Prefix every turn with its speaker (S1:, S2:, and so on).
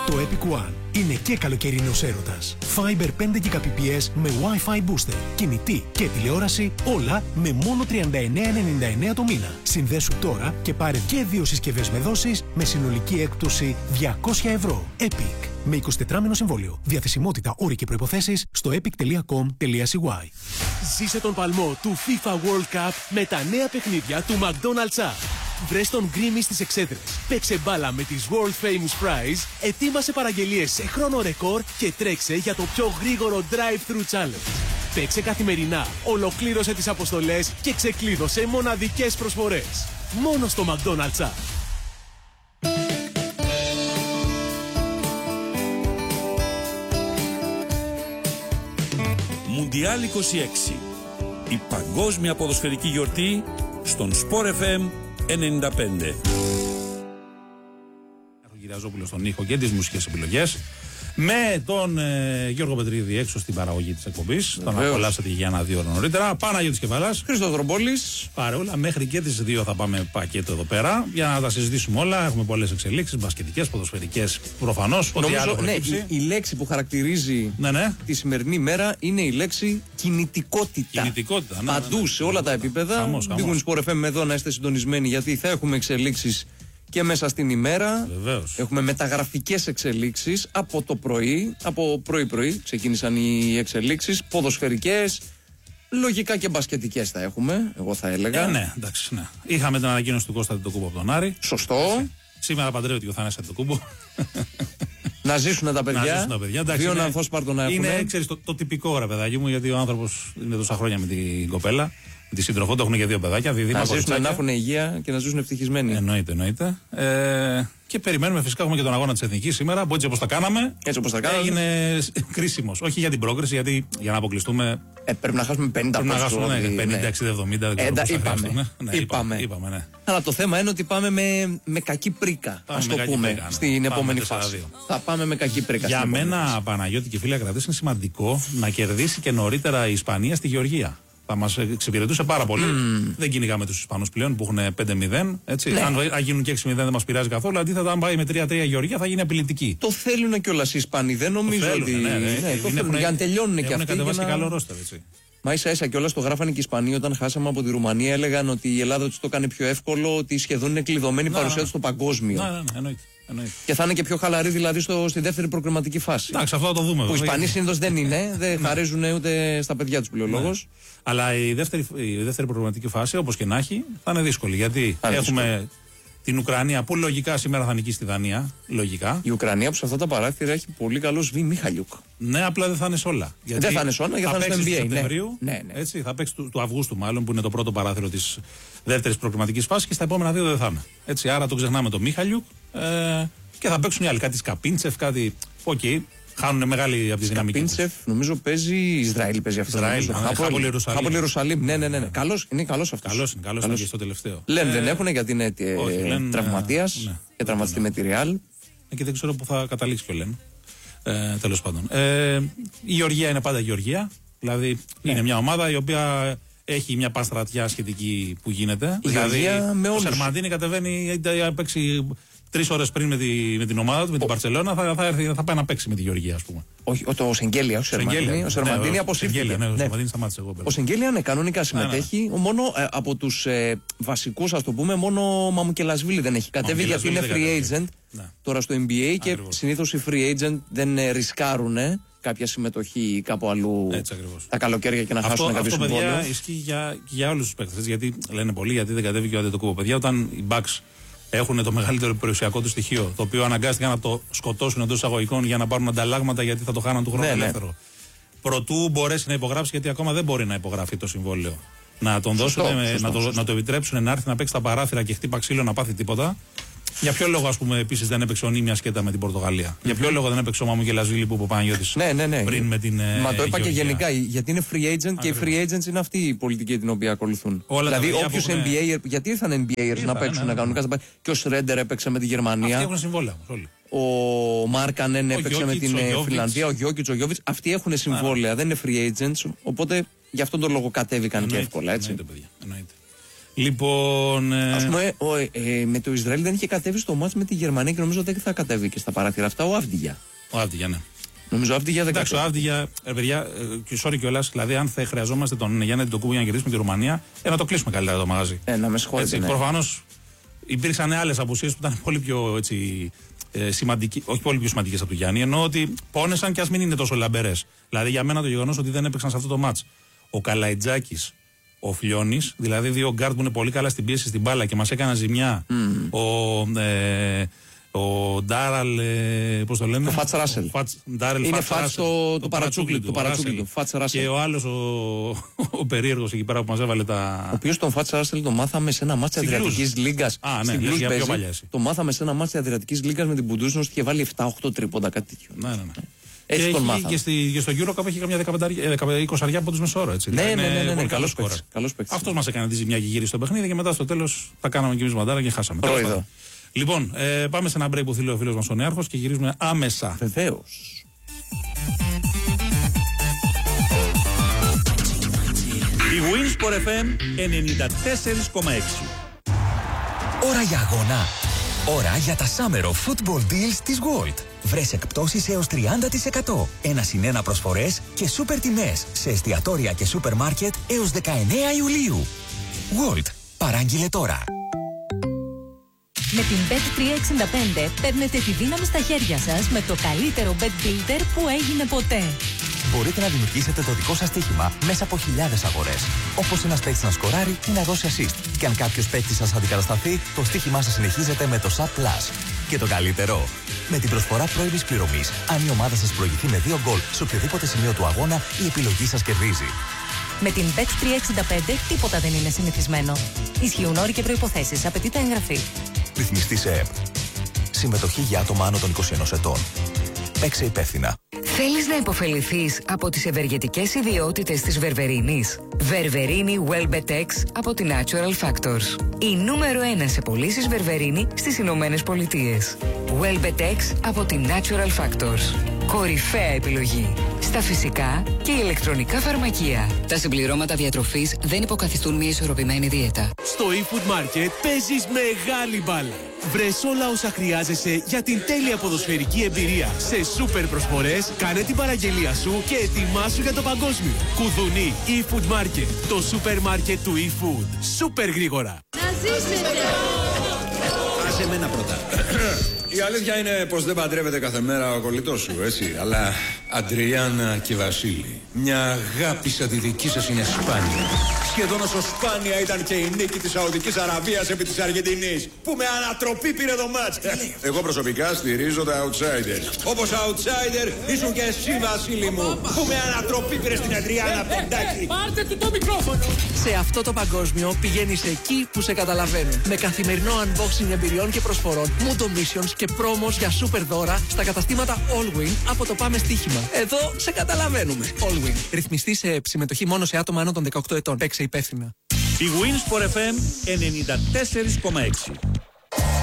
S1: Το Epic One είναι και καλοκαιρινός έρωτας. Fiber 5 Gbps με Wi-Fi booster, κινητή και τηλεόραση, όλα με μόνο 39,99 το μήνα. Συνδέσου τώρα και πάρε και 2 συσκευές με δόσεις με συνολική έκπτωση 200 ευρώ. Epic. Με 24μηνο συμβόλαιο. Διαθεσιμότητα, όροι και προϋποθέσεις στο epic.com.cy. Ζήσε τον παλμό του FIFA World Cup με τα νέα παιχνίδια του McDonald's App. Βρες τον Γκρίμι στις εξέδρες. Παίξε μπάλα με τις World Famous Fries, ετοίμασε παραγγελίες σε χρόνο ρεκόρ και τρέξε για το πιο γρήγορο Drive-Thru Challenge. Παίξε καθημερινά, ολοκλήρωσε τις αποστολές και ξεκλείδωσε μοναδικές προσφορές. Μόνο στο McDonald's App.
S2: Μουντιάλ 26. Η παγκόσμια ποδοσφαιρική γιορτή στον Sport FM 95.
S3: Κυριαζόπουλο στον ήχο και τις μουσικές επιλογές. Με τον Γιώργο Πετρίδη έξω στην παραγωγή της εκπομπής. Τον απολαύσατε για 1-2 ώρα νωρίτερα. Παναγιώτης Κεφαλάς.
S4: Χρήστος Δρομπόλης.
S3: Παρεούλα, μέχρι και τις 2 θα πάμε πακέτο εδώ πέρα για να τα συζητήσουμε όλα. Έχουμε πολλές εξελίξεις, μπασκετικές, ποδοσφαιρικές προφανώς.
S4: Νομίζω, η λέξη που χαρακτηρίζει τη σημερινή μέρα είναι η λέξη κινητικότητα.
S3: Κινητικότητα,
S4: παντού σε όλα τα επίπεδα. Μπήκουν Sport FM εδώ να είστε συντονισμένοι, γιατί θα έχουμε εξελίξεις και μέσα στην ημέρα.
S3: Βεβαίως.
S4: Έχουμε μεταγραφικές εξελίξεις από το πρωί, από πρωί-πρωί ξεκίνησαν οι εξελίξεις, ποδοσφαιρικές, λογικά και μπασκετικές θα έχουμε, εγώ θα έλεγα.
S3: Ναι, εντάξει, ναι. Είχαμε την ανακοίνωση του Κώστα Αντετοκούμπο από τον Άρη.
S4: Σωστό.
S3: Σήμερα παντρεύεται ο Θανάσης Αντετοκούμπο.
S4: Να ζήσουν τα παιδιά. Δύο νανθόσπαρτο να έχουν.
S3: Είναι, ξέρεις, το τυπικό, ρε παιδάκι μου, γιατί ο άνθρωπος είναι τόσα χρόνια με την κοπέλα. Με τη σύντροφό του έχουν και 2 παιδάκια.
S4: Να ζήσουν, να έχουν υγεία και να ζήσουν ευτυχισμένοι.
S3: Εννοείται. Και περιμένουμε, φυσικά έχουμε και τον αγώνα της Εθνικής σήμερα. Έτσι όπως τα κάναμε. Έγινε κρίσιμος. Όχι για την πρόκριση, γιατί για να αποκλειστούμε.
S4: Πρέπει να χάσουμε 50
S3: Πρέπει να χάσουμε 50-60-70. Είπαμε.
S4: Αλλά το θέμα είναι ότι πάμε με κακή πρίκα. Ας το πούμε στην επόμενη φάση. Θα πάμε με κακή πρίκα.
S3: Για μένα, Παναγιώτη και φίλοι ακρατές, είναι σημαντικό να κερδίσει και νωρίτερα η Ισπανία στη Γεωργία. Θα μας εξυπηρετούσε πάρα πολύ. Δεν κυνηγάμε τους Ισπανούς πλέον που έχουν 5-0. Έτσι. Ναι. Αν γίνουν και 6-0 δεν μας πειράζει καθόλου. Αντίθετα, αν πάει με 3-3 η Γεωργία θα γίνει απειλητική.
S4: Το θέλουν κιόλας οι Ισπανοί. Δεν νομίζω ότι. Το θέλουν για να τελειώνουν και αυτοί.
S3: Έχουν κατεβάσει καλό ρόστερ, έτσι.
S4: Μα ίσα κιόλας το γράφανε και οι Ισπανοί όταν χάσαμε από τη Ρουμανία. Έλεγαν ότι η Ελλάδα τους το έκανε πιο εύκολο, ότι σχεδόν είναι κλειδωμένη η παρουσία τους στο παγκόσμιο.
S3: Εννοείται.
S4: Και θα είναι και πιο χαλαρή δηλαδή στη δεύτερη προκριματική φάση.
S3: Εντάξει, αυτό θα το δούμε.
S4: Που οι Ισπανοί συνήθως δεν είναι, δεν χαρίζουν ούτε στα παιδιά τους πλειολόγος.
S3: Αλλά η δεύτερη προκριματική φάση, όπως και να έχει, θα είναι δύσκολη. Γιατί έχουμε την Ουκρανία που λογικά σήμερα θα νικήσει τη Δανία. Λογικά.
S4: Η Ουκρανία που σε αυτά τα παράθυρα έχει πολύ καλό Σβί Μιχαλιούκ.
S3: Ναι, απλά δεν θα είναι σε όλα.
S4: Δεν θα είναι σε όλα, γιατί θα είναι στο NBA.
S3: Σεπτεμβρίου, έτσι, θα παίξει του Αυγούστου, μάλλον, που είναι το πρώτο παράθυρο της δεύτερης προκριματικής φάσης, και στα επόμενα 2 δεν θα είναι. Έτσι, άρα το ξεχνάμε το Μιχαλιούκ και θα παίξουν οι άλλοι. Κάτι Σκαπίντσεφ, κάτι. Χάνουν μεγάλη από τη δυναμική.
S4: Σκαπίντσεφ, νομίζω παίζει Ισραήλ. Παίζει αυτό. Χάπολη Ιερουσαλήμ. Ναι. Είναι καλός αυτός.
S3: Καλός είναι και στο τελευταίο.
S4: Λένε δεν έχουν γιατί είναι τραυματίας και τραυματιστεί με τη Ρεάλ.
S3: Και δεν ξέρω πού θα καταλήξει και ο Λεν. Τέλος πάντων. Η Γεωργία είναι πάντα Γεωργία. Δηλαδή είναι μια ομάδα η οποία έχει μια παστρατιά σχετική που γίνεται.
S4: Δηλαδή
S3: ο Σερμαντίνη κατεβαίνει, θα παίξει 3 ώρες πριν με την ομάδα του, με την Μπαρσελόνα, θα πάει να παίξει με τη Γεωργία, ας πούμε.
S4: Όχι, ο Σεγγέλια, ο Σερμαντίνη αποσύρθηκε. Ο Σεγγέλια, κανονικά συμμετέχει. Μόνο από τους βασικούς, ας το πούμε, μόνο ο Μαμουκελασβίλη δεν έχει κατέβει, γιατί είναι free agent τώρα στο NBA και συνήθως οι free agent δεν ρισκάρουν κάποια συμμετοχή κάπου αλλού τα καλοκαίρια και να χάσουν κάποιο συμβόλαιο.
S3: Αυτό ισχύει για όλους τους παίκτες. Γιατί λένε πολλοί, γιατί δεν κατέβηκε ο Αντετοκούμπο. Παιδιά, όταν οι Bucks έχουν το μεγαλύτερο περιουσιακό του στοιχείο, το οποίο αναγκάστηκαν να το σκοτώσουν εντός εισαγωγικών για να πάρουν ανταλλάγματα, γιατί θα το χάναν του χρόνου ελεύθερο. Προτού μπορέσει να υπογράψει, γιατί ακόμα δεν μπορεί να υπογράφει το συμβόλαιο. Να τον δώσουν, να το επιτρέψουν να έρθει να παίξει τα παράθυρα και χτύπα ξύλο να πάθει τίποτα. Για ποιο λόγο, ας πούμε, επίσης δεν έπαιξε ο Νίμια σκέτα με την Πορτογαλία? Για ποιο λόγο δεν έπαιξε ο Μαμουκελασβίλη που είπε ο Παναγιώτης πριν με την.
S4: Μα το είπα και γενικά, γιατί είναι free agent και οι free agents είναι αυτή η πολιτική την οποία ακολουθούν. Δηλαδή, όποιους NBA, γιατί ήρθαν NBAers να παίξουν κανονικά. Και ο Σρέντερ έπαιξε με τη Γερμανία.
S3: Αυτοί έχουν συμβόλαια όλοι.
S4: Ο Μάρκανεν έπαιξε με την Φιλανδία. Ο Γιόκιτς, ο Γιόβιτς. Αυτοί έχουν συμβόλαια, δεν είναι free agents. Οπότε γι' αυτόν τον λόγο κατέβηκαν και εύκολα, έτσι.
S3: Εννοείται. Λοιπόν.
S4: Ας πούμε, με το Ισραήλ δεν είχε κατέβει στο μάτς με τη Γερμανία και νομίζω δεν θα κατέβει και στα παράθυρα αυτά ο Άβδιγια.
S3: Ο Άβδιγια, ναι.
S4: Νομίζω Άβδιγια δεν
S3: κατέβει. Εντάξει, ο Άβδιγια, παιδιά, και sorry κιόλας, δηλαδή αν θα χρειαζόμαστε τον Γιάννη Αντιτοκούμπο για να κερδίσουμε τη Ρουμανία, να το κλείσουμε καλύτερα το μαγαζί.
S4: Να με συγχωρείτε. Ναι.
S3: Προφανώς υπήρξαν άλλες απουσίες που ήταν πολύ πιο έτσι. Όχι πολύ πιο σημαντικές από τον Γιάννη, ενώ ότι πόνεσαν και ας μην είναι τόσο λαμπερές. Δηλαδή για μένα το γεγονός ότι δεν έπαιξαν σε αυτό το μάτς ο Καλαϊτζάκης, ο Φλιώνης, δηλαδή δύο γκάρτ που είναι πολύ καλά στην πίεση στην μπάλα και μας έκαναν ζημιά. Ο Ντάραλ, πώς το λένε?
S4: Το Φατς Ράσελ. Είναι Φατς το παρατσούκλι του.
S3: Και ο άλλος ο περίεργος εκεί πέρα που μας έβαλε τα.
S4: Ο οποίος τον Φατς Ράσελ το μάθαμε σε ένα μάτς της Αδριατικής Λίγκας.
S3: Στην Μπλουζ παίζει.
S4: Το μάθαμε σε ένα μάτς της Αδριατικής Λίγκας με την Μπουντούσνος και είχε βάλει 7-8 τρίποντα, κάτι τέτοιο.
S3: Ναι.
S4: Έτσι τον μάθαμε.
S3: Και στο Euro Cup έχει καμιά 20 από τους μεσόρο.
S4: Ναι, καλός παίκτης.
S3: Αυτός μας έκανε τη ζημιά και γύρισε στο παιχνίδι και μετά στο τέλος τα κάναμε κι εμείς μαντάρα και χάσαμε. Λοιπόν, πάμε σε ένα break που θέλει ο φίλος μας ο Νέαρχος και γυρίζουμε άμεσα.
S4: Βεβαίως.
S2: Η Winsport FM 94,6.
S5: Ώρα για αγώνα. Ώρα για τα Summer of Football Deals της Gold. Βρες εκπτώσεις έως 30%. 1+1 προσφορές και σούπερ τιμές σε εστιατόρια και σούπερ μάρκετ έως 19 Ιουλίου. Gold. Παράγγειλε τώρα.
S6: Με την Bet365 παίρνετε τη δύναμη στα χέρια σας με το καλύτερο bet builder που έγινε ποτέ.
S5: Μπορείτε να δημιουργήσετε το δικό σας στοίχημα μέσα από χιλιάδες αγορές. Όπως ένας παίκτης να σκοράρει ή να δώσει assist. Και αν κάποιος παίκτης σας αντικατασταθεί, το στοίχημά σας συνεχίζεται με το SAP Plus. Και το καλύτερο, με την προσφορά πρώιμης πληρωμής, αν η ομάδα σας προηγηθεί με 2 γκολ σε οποιοδήποτε σημείο του αγώνα, η επιλογή σας κερδίζει.
S6: Με την Bet365 τίποτα δεν είναι συνηθισμένο. Ισχύουν όροι και προϋποθέσεις. Απαιτείται εγγραφή.
S5: Ρυθμιστή σε ΕΠ. Συμμετοχή για άτομα άνω των 21 ετών. Παίξε υπεύθυνα.
S7: Θέλεις να υποφεληθείς από τις ευεργετικές ιδιότητες της Βερβερίνης? Βερβερίνη Welbetex από την Natural Factors. Η νούμερο 1 σε πωλήσεις Βερβερίνη στις Ηνωμένες Πολιτείες. Welbetex από την Natural Factors. Κορυφαία επιλογή στα φυσικά και ηλεκτρονικά φαρμακεία. Τα συμπληρώματα διατροφής δεν υποκαθιστούν μια ισορροπημένη δίαιτα.
S8: Στο eFood Market παίζεις μεγάλη μπάλα. Βρες όλα όσα χρειάζεσαι για την τέλεια ποδοσφαιρική εμπειρία. Σε σούπερ προσφορές, κάνε την παραγγελία σου και ετοιμάσου για το παγκόσμιο. Κουδουνί eFood Market, το σούπερ μάρκετ του eFood. Σούπερ γρήγορα.
S9: Να ζήσετε!
S10: Άσε εμένα πρώτα. Η αλήθεια είναι πως δεν παντρεύεται κάθε μέρα ο κολλητός σου, έτσι. Αλλά Αντριάννα και Βασίλη, μια αγάπη σαν τη δική σας είναι σπάνια. Σχεδόν όσο σπάνια ήταν και η νίκη της Σαουδικής Αραβίας επί της Αργεντινής, που με ανατροπή πήρε το μάτς. Εγώ προσωπικά στηρίζω τα outsiders. Όπως outsider ήσουν και εσύ, Βασίλη μου, που με ανατροπή πήρε στην Αντριάννα Πεντάκη.
S8: Πάρτε του το μικρόφωνο. Σε αυτό το παγκόσμιο πηγαίνεις εκεί που σε καταλαβαίνουν. Με καθημερινό unboxing εμπειριών και προσφορών, Mundo Missions και πρόμος για σούπερ δώρα στα καταστήματα Allwin από το Πάμε Στοίχημα. Εδώ σε καταλαβαίνουμε. Allwin. Ρυθμιστή σε συμμετοχή μόνο σε άτομα άνω των 18 ετών. Παίξε υπεύθυνα.
S2: Η Winsport FM 94,6.